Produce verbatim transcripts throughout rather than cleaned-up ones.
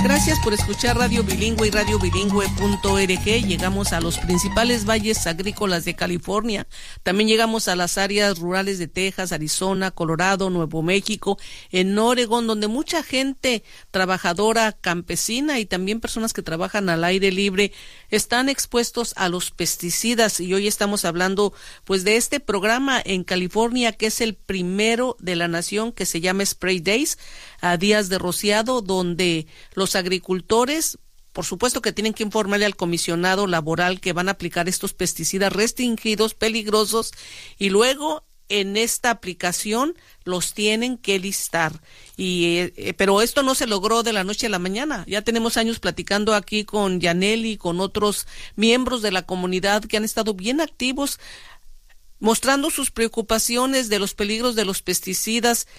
Gracias por escuchar Radio Bilingüe y radio bilingüe punto org. Llegamos a los principales valles agrícolas de California. También llegamos a las áreas rurales de Texas, Arizona, Colorado, Nuevo México, en Oregón, donde mucha gente trabajadora, campesina y también personas que trabajan al aire libre están expuestos a los pesticidas. Y hoy estamos hablando pues de este programa en California, que es el primero de la nación, que se llama Spray Days, a días de rociado, donde los agricultores, por supuesto que tienen que informarle al comisionado laboral que van a aplicar estos pesticidas restringidos, peligrosos, y luego en esta aplicación los tienen que listar. Y eh, pero esto no se logró de la noche a la mañana. Ya tenemos años platicando aquí con Yaneli y con otros miembros de la comunidad que han estado bien activos, mostrando sus preocupaciones de los peligros de los pesticidas,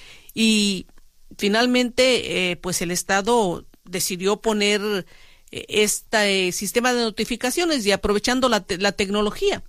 y finalmente eh, pues el Estado decidió poner eh, este eh, sistema de notificaciones y aprovechando la, te- la tecnología.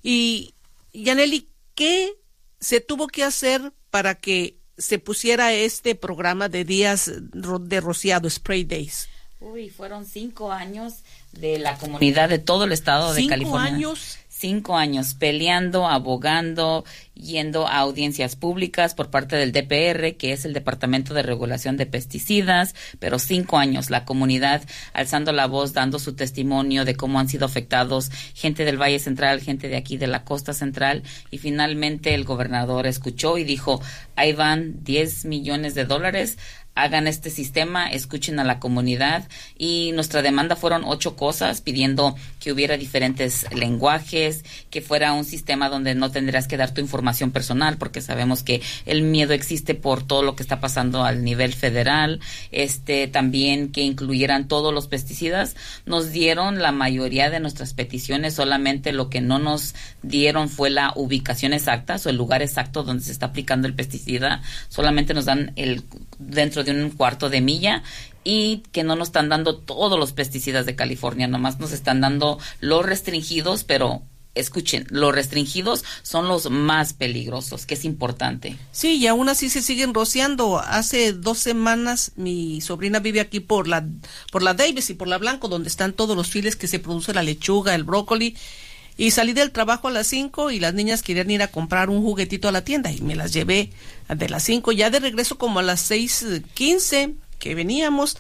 Y Yaneli, ¿qué se tuvo que hacer para que se pusiera este programa de días de rociado, Spray Days? Uy, fueron cinco años de la comunidad de todo el estado de California. ¿Cinco años? Cinco años peleando, abogando, yendo a audiencias públicas por parte del D P R, que es el Departamento de Regulación de Pesticidas, pero cinco años la comunidad alzando la voz, dando su testimonio de cómo han sido afectados gente del Valle Central, gente de aquí de la Costa Central, y finalmente el gobernador escuchó y dijo, ahí van diez millones de dólares, hagan este sistema, escuchen a la comunidad. Y nuestra demanda fueron ocho cosas, pidiendo que hubiera diferentes lenguajes, que fuera un sistema donde no tendrías que dar tu información personal, porque sabemos que el miedo existe por todo lo que está pasando al nivel federal. Este, también que incluyeran todos los pesticidas. Nos dieron la mayoría de nuestras peticiones, solamente lo que no nos dieron fue la ubicación exacta, o el lugar exacto donde se está aplicando el pesticida. Solamente nos dan el dentro de un cuarto de milla, y que no nos están dando todos los pesticidas de California, nomás nos están dando los restringidos, pero escuchen, los restringidos son los más peligrosos, que es importante. Sí, y aún así se siguen rociando. Hace dos semanas mi sobrina vive aquí por la por la Davis y por la Blanco, donde están todos los files que se produce la lechuga, el brócoli, y salí del trabajo a las cinco y las niñas querían ir a comprar un juguetito a la tienda y me las llevé de las cinco. Ya de regreso como a las seis quince que veníamos,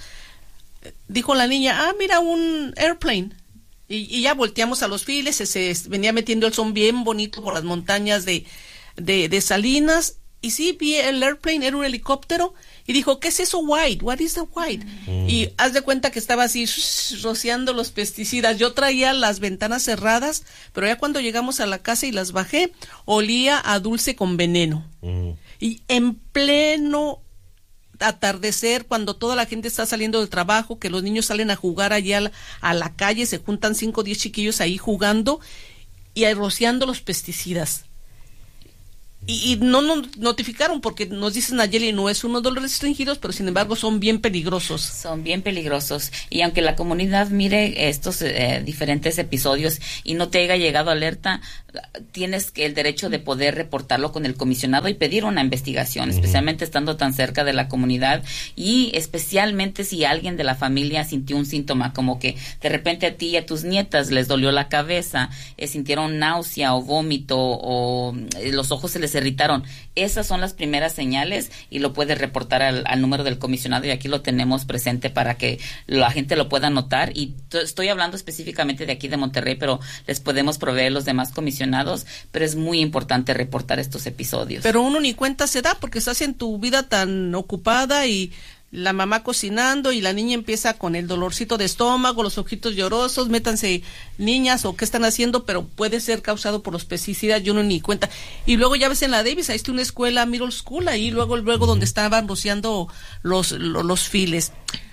dijo la niña, ah, mira, un airplane. Y, y ya volteamos a los files, se, se venía metiendo el son bien bonito por las montañas de, de, de Salinas. Y sí, vi el airplane, era un helicóptero, y dijo, ¿qué es eso white? What is the white? Mm. Y haz de cuenta que estaba así shh, rociando los pesticidas. Yo traía las ventanas cerradas, pero ya cuando llegamos a la casa y las bajé, olía a dulce con veneno. Mm. Y en pleno atardecer, cuando toda la gente está saliendo del trabajo, que los niños salen a jugar allá a la, a la calle, se juntan cinco o diez chiquillos ahí jugando y ahí rociando los pesticidas. Y, y no nos notificaron porque nos dicen Nayeli, no es uno de los restringidos, pero sin embargo son bien peligrosos. Son bien peligrosos. Y aunque la comunidad mire estos eh, diferentes episodios y no te haya llegado alerta, tienes el derecho de poder reportarlo con el comisionado y pedir una investigación, uh-huh. especialmente estando tan cerca de la comunidad, y especialmente si alguien de la familia sintió un síntoma, como que de repente a ti y a tus nietas les dolió la cabeza, eh, sintieron náusea o vómito, o eh, los ojos se les irritaron. Esas son las primeras señales y lo puedes reportar al, al número del comisionado, y aquí lo tenemos presente para que la gente lo pueda notar. Y t- estoy hablando específicamente de aquí de Monterrey, pero les podemos proveer los demás comisionados, pero es muy importante reportar estos episodios. Pero uno ni cuenta se da porque estás en tu vida tan ocupada, y la mamá cocinando y la niña empieza con el dolorcito de estómago, los ojitos llorosos, métanse niñas o qué están haciendo, pero puede ser causado por los pesticidas y uno ni cuenta. Y luego ya ves en la Davis, ahí está una escuela middle school, ahí luego luego donde estaban rociando los, los, los files.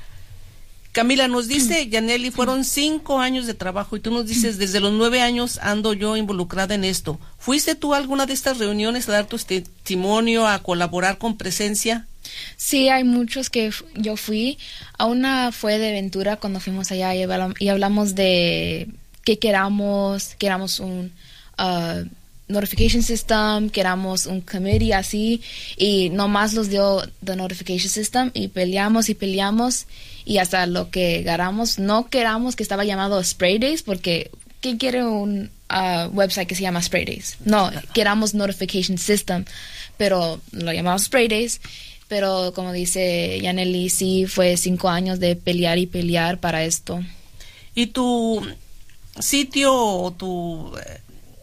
Camila, nos dice Yaneli, fueron cinco años de trabajo, y tú nos dices, desde los nueve años ando yo involucrada en esto. ¿Fuiste tú a alguna de estas reuniones a dar tu testimonio, a colaborar con presencia? Sí, hay muchos que f- yo fui. A una fue de Ventura cuando fuimos allá y, hablam- y hablamos de que queramos, queramos un, uh, notification system, queramos un committee así, y nomás los dio the notification system, y peleamos y peleamos, y hasta lo que ganamos, no queramos que estaba llamado Spray Days, porque ¿quién quiere un uh, website que se llama Spray Days? No, queramos notification system, pero lo llamamos Spray Days. Pero como dice Yaneli, sí fue cinco años de pelear y pelear para esto. ¿Y tu sitio o tu eh,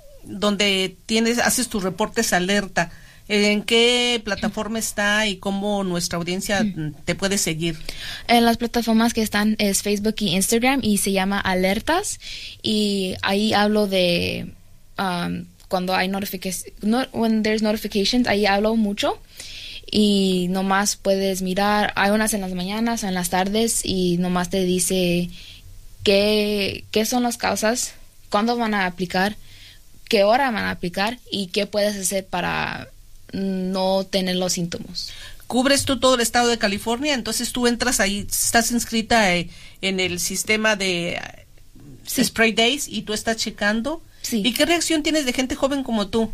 donde tienes haces tus reportes alerta, en qué plataforma está y cómo nuestra audiencia mm. te puede seguir? En las plataformas que están es Facebook y Instagram, y se llama Alertas, y ahí hablo de um, cuando hay notifications, no, when there's notifications, ahí hablo mucho. Y nomás puedes mirar, hay unas en las mañanas, en las tardes, y nomás te dice qué, qué son las causas, cuándo van a aplicar, qué hora van a aplicar y qué puedes hacer para no tener los síntomas. ¿Cubres tú todo el estado de California? Entonces tú entras ahí, estás inscrita eh, en el sistema de eh, sí. Spray Days, y tú estás checando. Sí. ¿Y qué reacción tienes de gente joven como tú?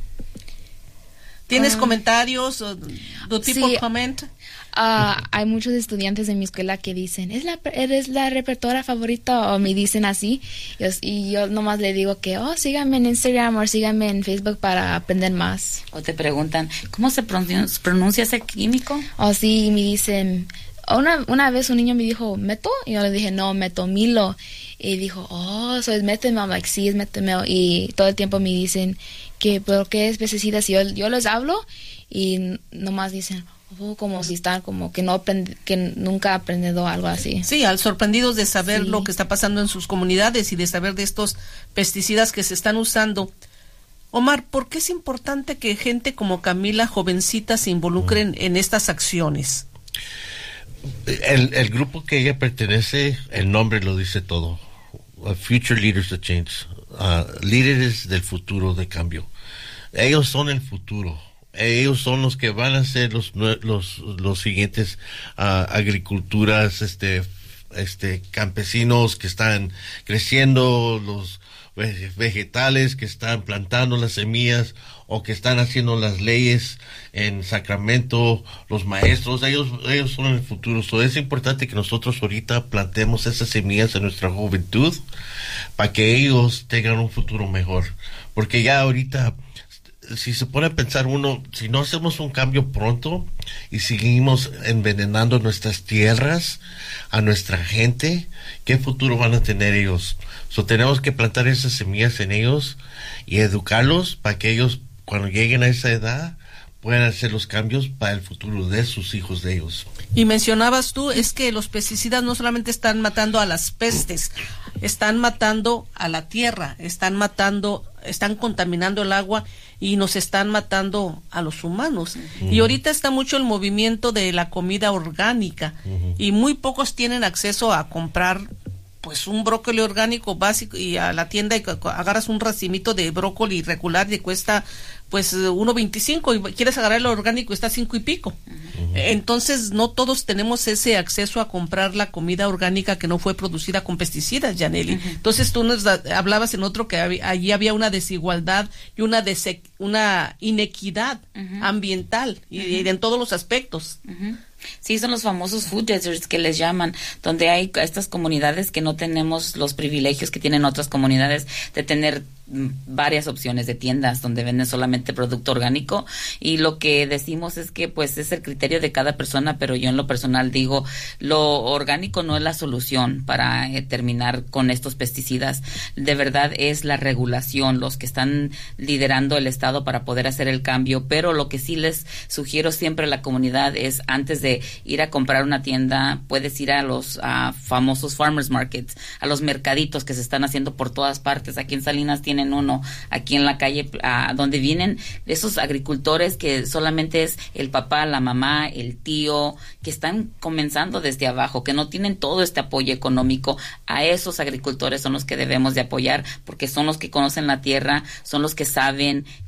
¿Tienes um, comentarios? ¿Do people sí, comment? Uh, hay muchos estudiantes en mi escuela que dicen, ¿es la, ¿eres la repertora favorita? O me dicen así. Y yo, y yo nomás le digo que, oh, síganme en Instagram o síganme en Facebook para aprender más. O te preguntan, ¿cómo se pronuncia, pronuncia ese químico? O sí, me dicen, una, una vez un niño me dijo, ¿meto? Y yo le dije, no, metomilo. Y dijo, oh, eso es metomil. I'm like, sí, es metomil. Y todo el tiempo me dicen, que ¿pero qué es pesticidas? Y yo, yo les hablo y nomás dicen, oh, como si están como que no aprend que nunca ha aprendido algo así. Sí, al sorprendidos de saber sí. lo que está pasando en sus comunidades y de saber de estos pesticidas que se están usando. Omar, ¿por qué es importante que gente como Camila, jovencita, se involucren en estas acciones? El, el grupo que ella pertenece, el nombre lo dice todo. Uh, Future Leaders of Change. Uh, líderes del futuro de cambio. Ellos son el futuro. Ellos son los que van a ser los los los siguientes uh, agriculturas, este este campesinos que están creciendo, los vegetales que están plantando las semillas o que están haciendo las leyes en Sacramento, los maestros, ellos ellos son el futuro. So, es importante que nosotros ahorita plantemos esas semillas en nuestra juventud para que ellos tengan un futuro mejor, porque ya ahorita, si se pone a pensar uno, si no hacemos un cambio pronto y seguimos envenenando nuestras tierras, a nuestra gente, ¿qué futuro van a tener ellos? So, tenemos que plantar esas semillas en ellos y educarlos para que ellos, cuando lleguen a esa edad, puedan hacer los cambios para el futuro de sus hijos, de ellos. Y mencionabas tú, es que los pesticidas no solamente están matando a las pestes, están matando a la tierra, están matando, están contaminando el agua y nos están matando a los humanos. Uh-huh. Y ahorita está mucho el movimiento de la comida orgánica, uh-huh. y muy pocos tienen acceso a comprar pues un brócoli orgánico básico, y a la tienda y agarras un racimito de brócoli regular y cuesta pues uno veinticinco, y quieres agarrar el orgánico y está cinco y pico. Uh-huh. Entonces no todos tenemos ese acceso a comprar la comida orgánica que no fue producida con pesticidas, Yaneli. Uh-huh. Entonces tú nos da, hablabas en otro que había, allí había una desigualdad y una dese, una inequidad uh-huh. ambiental y, uh-huh. y en todos los aspectos. Uh-huh. Sí, son los famosos food deserts que les llaman, donde hay estas comunidades que no tenemos los privilegios que tienen otras comunidades de tener varias opciones de tiendas donde venden solamente producto orgánico, y lo que decimos es que pues es el criterio de cada persona, pero yo en lo personal digo, lo orgánico no es la solución para eh, terminar con estos pesticidas. De verdad es la regulación, los que están liderando el estado para poder hacer el cambio, pero lo que sí les sugiero siempre a la comunidad es, antes de ir a comprar una tienda, puedes ir a los uh, famosos farmers markets, a los mercaditos que se están haciendo por todas partes. Aquí en Salinas tienen uno, aquí en la calle, uh, donde vienen esos agricultores que solamente es el papá, la mamá, el tío, que están comenzando desde abajo, que no tienen todo este apoyo económico. A esos agricultores son los que debemos de apoyar, porque son los que conocen la tierra, son los que saben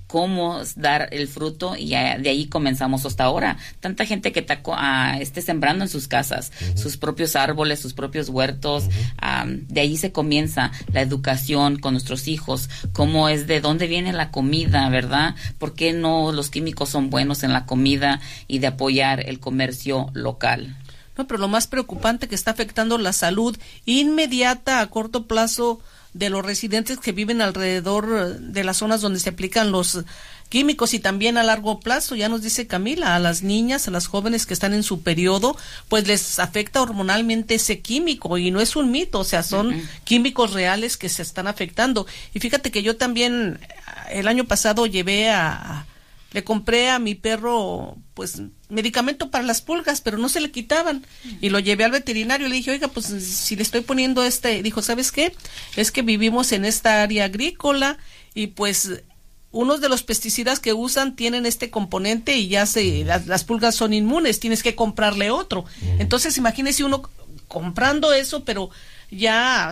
cómo dar el fruto, y a, de ahí comenzamos hasta ahora. Tanta gente que está uh, esté sembrando en sus casas, uh-huh. sus propios árboles, sus propios huertos, uh-huh. um, de ahí se comienza la educación con nuestros hijos, cómo es, de dónde viene la comida, ¿verdad? ¿Por qué no los químicos son buenos en la comida? Y de apoyar el comercio local. No, pero lo más preocupante que está afectando la salud inmediata a corto plazo de los residentes que viven alrededor de las zonas donde se aplican los químicos, y también a largo plazo, ya nos dice Camila, a las niñas, a las jóvenes que están en su periodo, pues les afecta hormonalmente ese químico, y no es un mito, o sea, son uh-huh. químicos reales que se están afectando. Y fíjate que yo también el año pasado llevé a, le compré a mi perro pues medicamento para las pulgas, pero no se le quitaban, y lo llevé al veterinario y le dije, oiga, pues si le estoy poniendo este, dijo, ¿sabes qué? Es que vivimos en esta área agrícola y pues unos de los pesticidas que usan tienen este componente y ya se, las, las pulgas son inmunes, tienes que comprarle otro. Entonces imagínese uno comprando eso, pero ya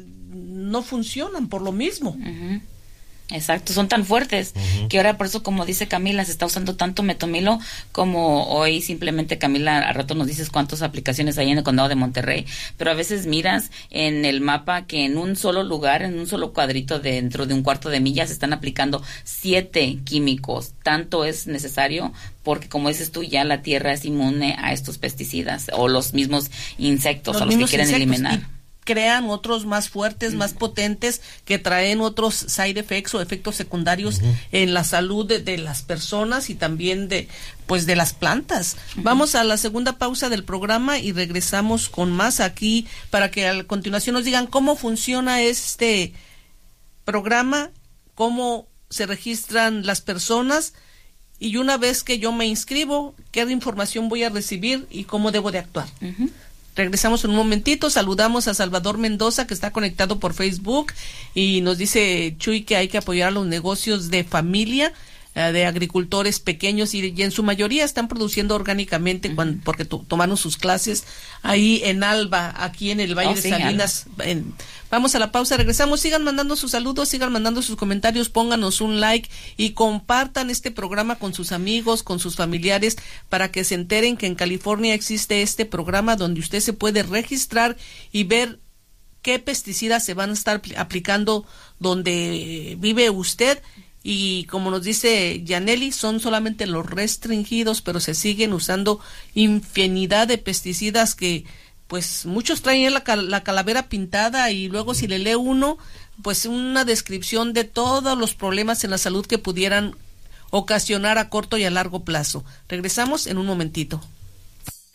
no funcionan por lo mismo. Uh-huh. Exacto, son tan fuertes uh-huh. que ahora, por eso, como dice Camila, se está usando tanto metomilo, como hoy simplemente Camila al rato nos dices cuántas aplicaciones hay en el condado de Monterrey, pero a veces miras en el mapa que en un solo lugar, en un solo cuadrito dentro de un cuarto de milla se están aplicando siete químicos. Tanto es necesario porque, como dices tú, ya la tierra es inmune a estos pesticidas o los mismos insectos los a los que quieren eliminar. Y crean otros más fuertes, uh-huh. más potentes, que traen otros side effects o efectos secundarios uh-huh. en la salud de, de las personas y también de pues de las plantas. Uh-huh. Vamos a la segunda pausa del programa y regresamos con más aquí para que a continuación nos digan cómo funciona este programa, cómo se registran las personas, y una vez que yo me inscribo, qué información voy a recibir y cómo debo de actuar. Uh-huh. Regresamos en un momentito. Saludamos a Salvador Mendoza, que está conectado por Facebook, y nos dice Chuy que hay que apoyar a los negocios de familia, eh, de agricultores pequeños, y, y en su mayoría están produciendo orgánicamente uh-huh. cuando, porque to, tomaron sus clases ahí en Alba, aquí en el Valle oh, de sí, Salinas. En, vamos a la pausa, regresamos. Sigan mandando sus saludos, sigan mandando sus comentarios, pónganos un like y compartan este programa con sus amigos, con sus familiares, para que se enteren que en California existe este programa donde usted se puede registrar y ver qué pesticidas se van a estar aplicando donde vive usted. Y como nos dice Yaneli, son solamente los restringidos, pero se siguen usando infinidad de pesticidas que pues muchos traen la, cal- la calavera pintada, y luego si le lee uno, pues una descripción de todos los problemas en la salud que pudieran ocasionar a corto y a largo plazo. Regresamos en un momentito.